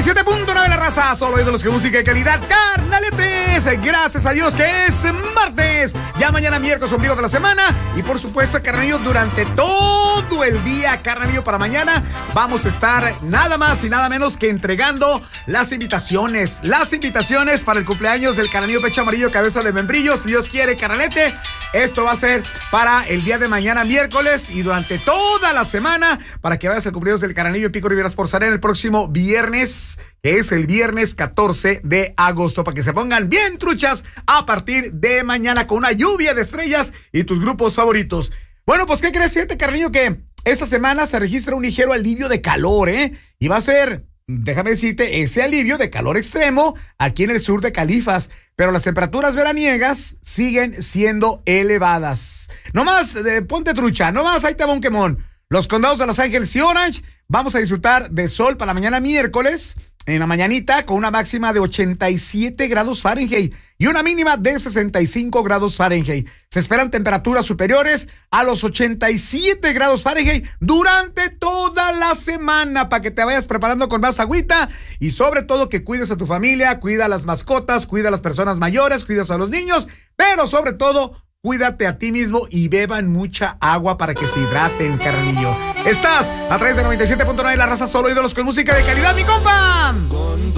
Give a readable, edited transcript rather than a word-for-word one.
97.9 la raza, solo ídolos que música de calidad, carnaletes. Gracias a Dios que es martes, ya mañana miércoles, ombligo de la semana. Y por supuesto, carnalillo, durante todo el día, carnalillo, para mañana vamos a estar nada más y nada menos que entregando las invitaciones para el cumpleaños del carnalillo Pecho Amarillo, cabeza de membrillo. Si Dios quiere, carnalete, esto va a ser para el día de mañana miércoles y durante toda la semana para que vayas al cumpleaños del carnalillo Pico Rivera Sports Arena el próximo viernes, que es el viernes 14 de agosto, para que se pongan bien truchas a partir de mañana con una lluvia de estrellas y tus grupos favoritos. Bueno, pues, ¿qué crees? Fíjate, carnalillo, que esta semana se registra un ligero alivio de calor, y va a ser, déjame decirte, ese alivio de calor extremo aquí en el sur de Califas, pero las temperaturas veraniegas siguen siendo elevadas. No más, ponte trucha, no más, ahí te va un quemón. Los condados de Los Ángeles y Orange, vamos a disfrutar de sol para mañana miércoles, en la mañanita, con una máxima de 87 grados Fahrenheit y una mínima de 65 grados Fahrenheit. Se esperan temperaturas superiores a los 87 grados Fahrenheit durante toda la semana, para que te vayas preparando con más agüita y sobre todo que cuides a tu familia, cuida a las mascotas, cuida a las personas mayores, cuidas a los niños, pero sobre todo, cuídate a ti mismo y beban mucha agua para que se hidraten, carnalillo. Estás a través de 97.9 la raza, solo ídolos con música de calidad, mi compa.